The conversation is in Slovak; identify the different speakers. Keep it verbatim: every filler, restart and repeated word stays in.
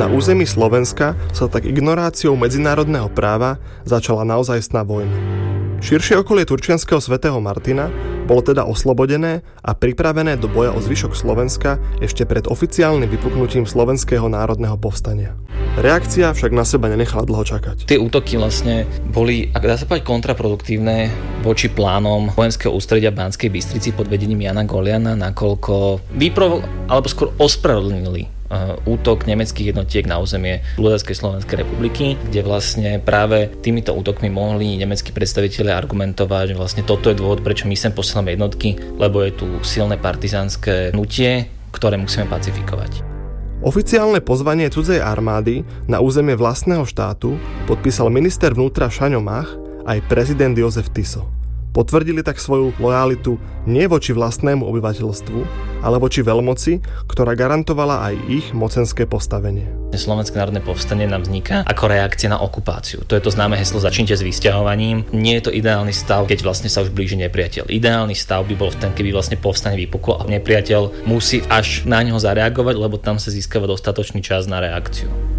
Speaker 1: Na území Slovenska sa tak ignoráciou medzinárodného práva začala naozajstná vojna. Širšie okolie turčianskeho svätého Martina bolo teda oslobodené a pripravené do boja o zvyšok Slovenska ešte pred oficiálnym vypuknutím Slovenského národného povstania. Reakcia však na seba nenechala dlho čakať.
Speaker 2: Tie útoky vlastne boli, ak dá sa povedať, kontraproduktívne voči plánom vojenského ústredia v Banskej Bystrici pod vedením Jana Goliana, nakoľko vyprovo, alebo skôr ospravedlnili útok nemeckých jednotiek na územie ľudáckej Slovenskej republiky, kde vlastne práve týmito útokmi mohli nemeckí predstavitelia argumentovať, že vlastne toto je dôvod, prečo my sem posielame jednotky, lebo je tu silné partizánske hnutie, ktoré musíme pacifikovať.
Speaker 1: Oficiálne pozvanie cudzej armády na územie vlastného štátu podpísal minister vnútra Šaňo Mach aj prezident Jozef Tiso. Potvrdili tak svoju lojalitu nie voči vlastnému obyvateľstvu, ale voči veľmoci, ktorá garantovala aj ich mocenské postavenie.
Speaker 2: Slovenské národné povstanie nám vzniká ako reakcia na okupáciu. To je to známe heslo začnite s vysťahovaním. Nie je to ideálny stav, keď vlastne sa už blíži nepriateľ. Ideálny stav by bol v ten, keby vlastne povstanie vypuklo a nepriateľ musí až na ňo zareagovať, lebo tam sa získava dostatočný čas na reakciu.